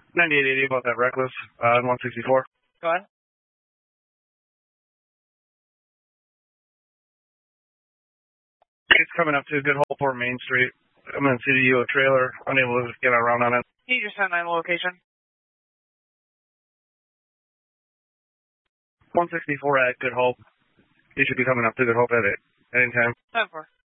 9880 about that reckless on 164. Go ahead. It's coming up to Goodhope Main Street. I'm in CDU, a trailer, unable to get around on it. Can you just send 9 location? 164 at Goodhope. You should be coming up to Goodhope at any time. 10-4.